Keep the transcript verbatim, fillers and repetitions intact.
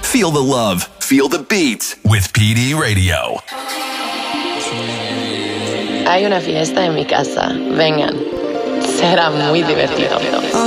Feel the love. Feel the beat with P D Radio. Hay una fiesta en mi casa. Vengan. Será muy divertido.